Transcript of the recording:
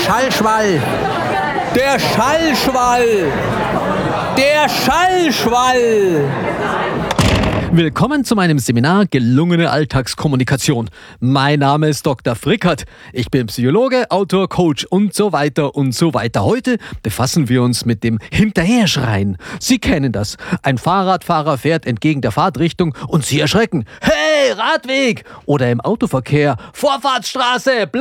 Schallschwall. Der Schallschwall. Der Schallschwall. Willkommen zu meinem Seminar Gelungene Alltagskommunikation. Mein Name ist Dr. Frickert. Ich bin Psychologe, Autor, Coach und so weiter und so weiter. Heute befassen wir uns mit dem Hinterherschreien. Sie kennen das. Ein Fahrradfahrer fährt entgegen der Fahrtrichtung und Sie erschrecken. Hey, Radweg! Oder im Autoverkehr. Vorfahrtsstraße!